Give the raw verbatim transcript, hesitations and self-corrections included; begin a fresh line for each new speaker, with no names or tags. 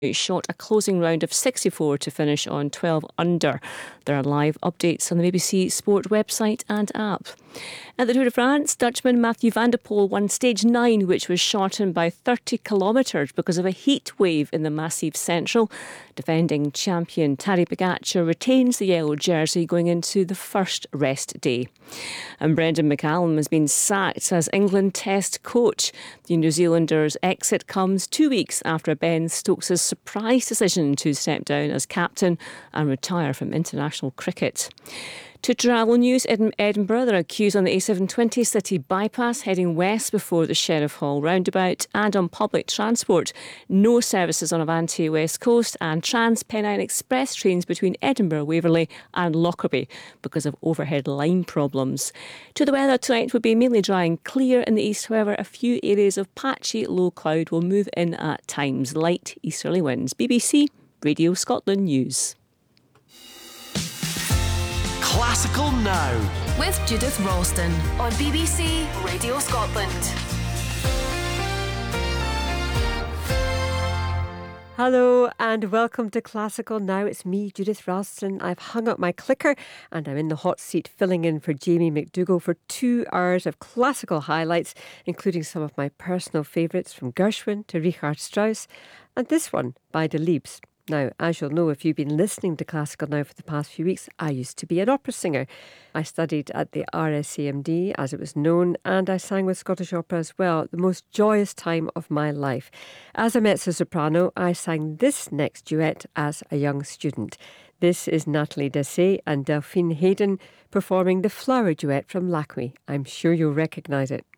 shot a closing round of sixty-four to finish on twelve under. There are live updates on the B B C Sport website and app. At the Tour de France, Dutchman Mathieu van der Poel won stage nine, which was shortened by thirty kilometres because of a heat wave in the Massif Central. Defending champion Tadej Pogacar retains the yellow jersey going into the first rest day. And Brendan McCallum has been sacked as England Test coach. The New Zealander's exit comes two weeks after Ben Stokes' surprise decision to step down as captain and retire from international cricket. To travel news, Ed- Edinburgh, there are queues on the A seven twenty City Bypass heading west before the Sheriff Hall roundabout, and on public transport. No services on Avanti West Coast and Trans-Pennine Express trains between Edinburgh, Waverley and Lockerbie because of overhead line problems. To the weather, tonight will be mainly dry and clear in the east. However, a few areas of patchy low cloud will move in at times. Light easterly winds. B B C Radio Scotland News.
Classical Now
with Judith Ralston on B B C Radio Scotland.
Hello and welcome to Classical Now. It's me, Judith Ralston. I've hung up my clicker and I'm in the hot seat filling in for Jamie McDougall for two hours of classical highlights, including some of my personal favourites from Gershwin to Richard Strauss, and this one by Delibes. Now, as you'll know if you've been listening to Classical Now for the past few weeks, I used to be an opera singer. I studied at the R S C M D, as it was known, and I sang with Scottish Opera as well, the most joyous time of my life. As a mezzo-soprano, I sang this next duet as a young student. This is Nathalie Dessay and Delphine Hayden performing the Flower Duet from Lakme. I'm sure you'll recognise it.